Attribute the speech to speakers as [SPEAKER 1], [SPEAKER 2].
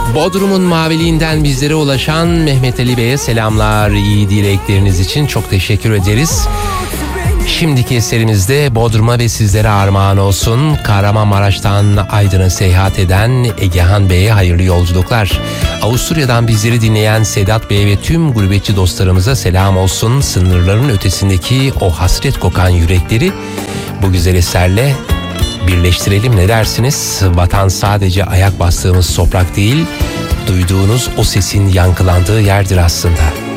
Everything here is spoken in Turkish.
[SPEAKER 1] Bodrum'un maviliğinden bizlere ulaşan Mehmet Ali Bey'e selamlar. İyi dilekleriniz için çok teşekkür ederiz. Şimdiki eserimizde Bodrum'a ve sizlere armağan olsun. Kahramanmaraş'tan Aydın'a seyahat eden Egehan Bey'e hayırlı yolculuklar. Avusturya'dan bizleri dinleyen Sedat Bey ve tüm gurbetçi dostlarımıza selam olsun. Sınırların ötesindeki o hasret kokan yürekleri bu güzel eserle birleştirelim, ne dersiniz? Vatan sadece ayak bastığımız toprak değil, duyduğunuz o sesin yankılandığı yerdir aslında.